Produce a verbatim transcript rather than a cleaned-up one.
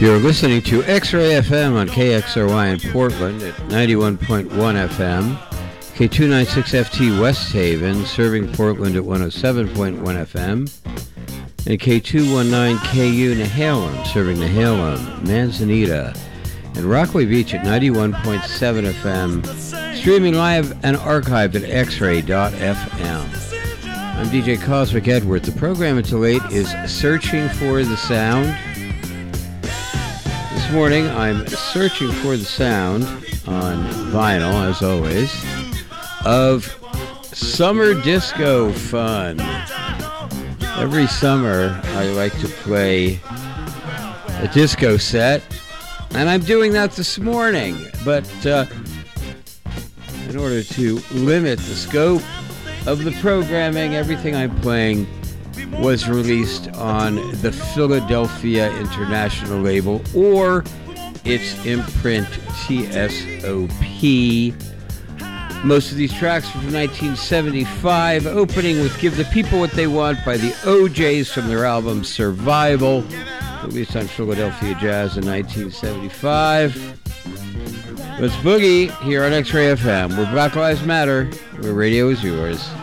You're listening to X-Ray F M on K X R Y in Portland at ninety-one point one F M, K two ninety-six F T West Haven, serving Portland at one oh seven point one F M, and K two nineteen K U Nehalem, serving Nehalem, Manzanita, and Rockaway Beach at ninety-one point seven F M, streaming live and archived at x ray dot f m. I'm D J Cosmic Edward. The program until eight is Searching for the Sound. This morning, I'm searching for the sound on vinyl, as always, of summer disco fun. Every summer, I like to play a disco set, and I'm doing that this morning. But uh, in order to limit the scope of the programming, everything I'm playing was released on the Philadelphia International label or its imprint T S O P. Most of these tracks are from nineteen seventy-five, opening with Give the People What They Want by the O Js from their album Survival, released on Philadelphia Jazz in nineteen seventy-five. Let's boogie here on X-Ray F M, where Black Lives Matter, where radio is yours.